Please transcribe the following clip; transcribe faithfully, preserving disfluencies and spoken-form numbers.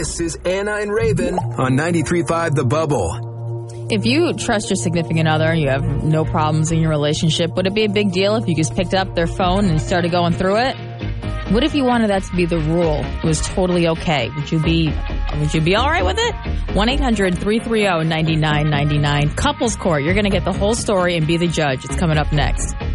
This is Anna and Raven on ninety-three point five The Bubble. If you trust your significant other and you have no problems in your relationship, would it be a big deal if you just picked up their phone and started going through it? What if you wanted that to be the rule? It was totally okay. Would you be would you be all right with it? one eight hundred three three zero nine nine nine nine. Couples Court. You're going to get the whole story and be the judge. It's coming up next.